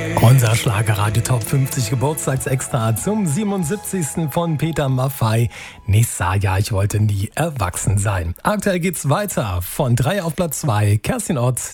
Unser Schlagerradio Top 50 Geburtstagsextra zum 77. von Peter Maffay. Nächstes Jahr, ich wollte nie erwachsen sein. Aktuell geht's weiter. Von 3 auf Platz 2, Kerstin Ott.